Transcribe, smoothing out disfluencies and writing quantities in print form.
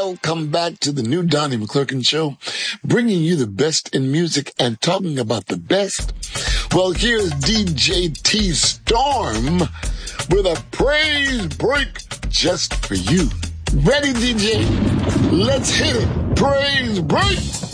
Welcome back to the new Donnie McClurkin Show, bringing you the best in music and talking about the best. Well, here's DJ T Storm with a praise break just for you. Ready, DJ? Let's hit it. Praise break.